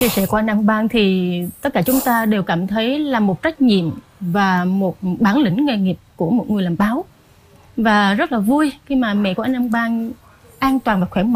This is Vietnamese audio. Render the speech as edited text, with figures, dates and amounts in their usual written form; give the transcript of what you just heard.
Chia sẻ của anh An Bang thì tất cả chúng ta đều cảm thấy là một trách nhiệm và một bản lĩnh nghề nghiệp của một người làm báo. Và rất là vui khi mà mẹ của anh An Bang an toàn và khỏe mạnh.